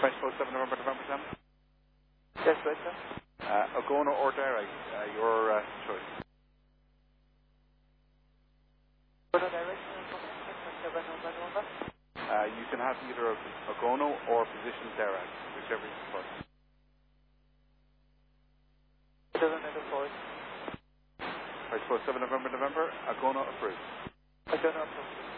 French Post 7 November, November 10. Yes, right, sir. Ogona or Derry, your choice. What direction is it? 7 November? You can have either Ogono or position Derry, whichever you prefer. It doesn't matter for us. French Post 7 November, November, Ogona approved. I don't know.